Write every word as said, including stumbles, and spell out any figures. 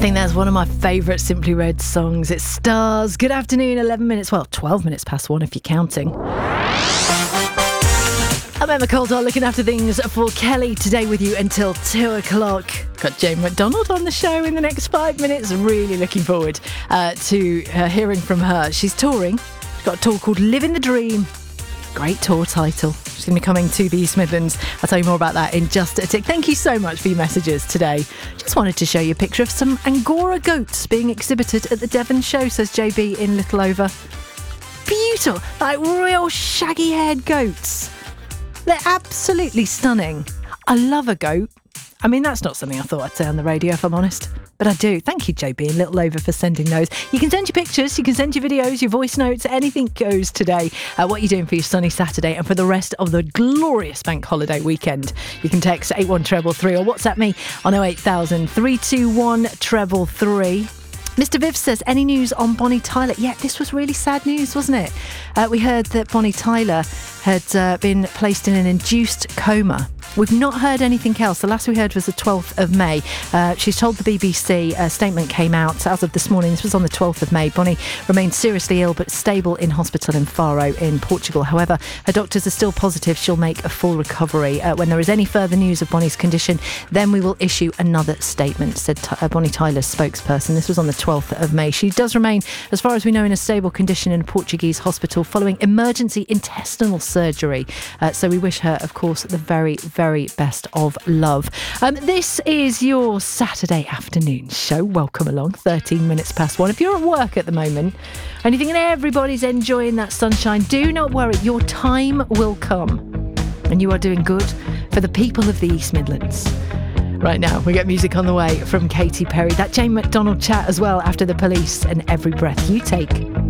think that's one of my favourite Simply Red songs. It's Stars. Good afternoon, eleven minutes, well, twelve minutes past one if you're counting. I'm Emma Coulthard looking after things for Kelly today with you until two o'clock. Got Jane McDonald on the show in the next five minutes. Really looking forward uh, to uh, hearing from her. She's touring. She's got a tour called Living the Dream. Great tour title. She's going to be coming to the East Midlands. I'll tell you more about that in just a tick. Thank you so much for your messages today. Just wanted to show you a picture of some Angora goats being exhibited at the Devon show, says J B in Littleover. Beautiful, like real shaggy-haired goats. They're absolutely stunning. I love a goat. I mean, that's not something I thought I'd say on the radio, if I'm honest. But I do. Thank you, J B in Littleover, for sending those. You can send your pictures, you can send your videos, your voice notes, anything goes today. Uh, what you're doing for your sunny Saturday and for the rest of the glorious bank holiday weekend. You can text eight one three three or WhatsApp me on oh eight thousand, three two one, three three. Mister Viv says, any news on Bonnie Tyler? Yeah, this was really sad news, wasn't it? Uh, we heard that Bonnie Tyler had uh, been placed in an induced coma. We've not heard anything else. The last we heard was the twelfth of May. Uh, she's told the B B C, a statement came out as of this morning. This was on the twelfth of May. Bonnie remains seriously ill but stable in hospital in Faro in Portugal. However, her doctors are still positive she'll make a full recovery. Uh, when there is any further news of Bonnie's condition, then we will issue another statement, said T- uh, Bonnie Tyler's spokesperson. This was on the twelfth of May. She does remain, as far as we know, in a stable condition in a Portuguese hospital following emergency intestinal surgery. Uh, so we wish her, of course, the very, very best of love. Um, this is your Saturday afternoon show. Welcome along, thirteen minutes past one. If you're at work at the moment and you think everybody's enjoying that sunshine, do not worry, your time will come and you are doing good for the people of the East Midlands. Right now, we get music on the way from Katy Perry. That Jane McDonald chat as well after The Police and Every Breath You Take.